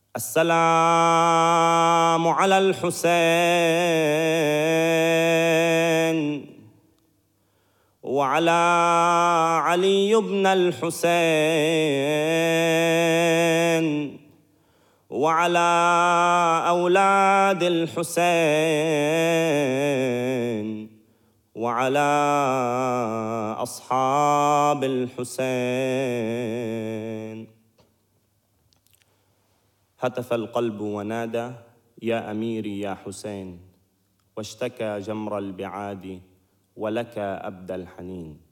السلام على الحسين وعلى علي بن الحسين وعلى أولاد الحسين وعلى أصحاب الحسين. هتف القلب ونادى يا أميري يا حسين، واشتكى جمر البعاد ولك أبدى الحنين.